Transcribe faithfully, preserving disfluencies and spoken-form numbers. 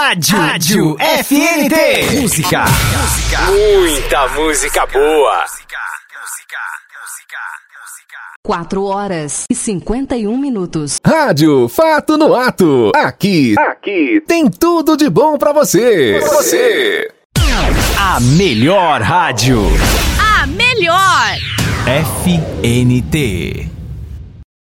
Rádio, Rádio F N T. Música. Música. Muita música boa. quatro horas e cinquenta e um minutos. Rádio Fato no Ato. Aqui, aqui tem tudo de bom pra você. Pra você. A melhor rádio. A melhor. F N T.